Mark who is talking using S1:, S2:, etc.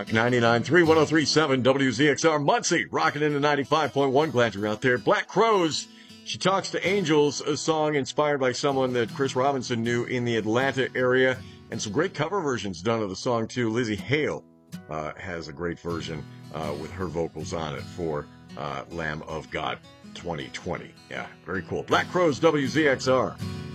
S1: 99.3, 103.7 WZXR. Muncie, rocking into 95.1. Glad you're out there. Black Crowes, She Talks to Angels, a song inspired by someone that Chris Robinson knew in the Atlanta area. And some great cover versions done of the song, too. Lizzie Hale has a great version with her vocals on it for Lamb of God 2020. Yeah, very cool. Black Crowes, WZXR.